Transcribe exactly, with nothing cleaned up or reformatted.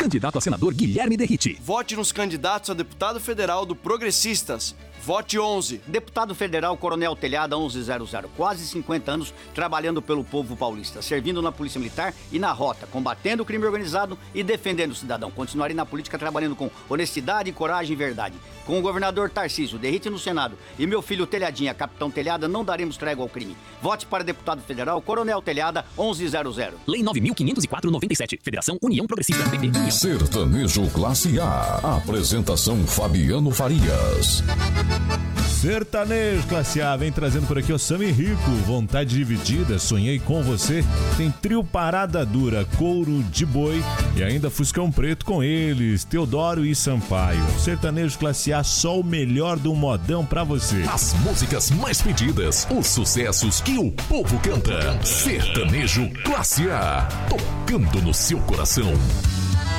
Candidato a senador Guilherme Derrite. Vote nos candidatos a deputado federal do Progressistas. Vote onze. Deputado Federal Coronel Telhada onze zero zero. Quase cinquenta anos trabalhando pelo povo paulista, servindo na Polícia Militar e na Rota, combatendo o crime organizado e defendendo o cidadão. Continuarei na política trabalhando com honestidade, coragem e verdade. Com o governador Tarcísio, Derrite no Senado e meu filho Telhadinha, capitão Telhada, não daremos trégua ao crime. Vote para deputado federal Coronel Telhada onze zero zero. Lei nove mil quinhentos e quatro noventa e sete. Federação União Progressista. P P. Sertanejo Classe A. Apresentação Fabiano Farias. Sertanejo Classe A vem trazendo por aqui o Sami Rico, Vontade Dividida, Sonhei com Você, tem Trio Parada Dura, Couro de Boi e ainda Fuscão Preto com eles, Teodoro e Sampaio. Sertanejo Classe A, só o melhor do modão pra você. As músicas mais pedidas, os sucessos que o povo canta. Sertanejo Classe A, tocando no seu coração.